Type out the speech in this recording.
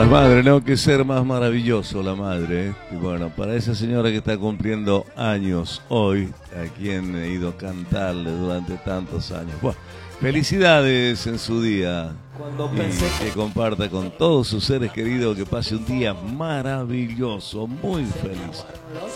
Las madres, ¿no? Que ser más maravilloso la madre, ¿eh? Y bueno, para esa señora que está cumpliendo años hoy, a quien he ido a cantarle durante tantos años. Bueno, felicidades en su día. Y que comparta con todos sus seres queridos, que pase un día maravilloso, muy feliz.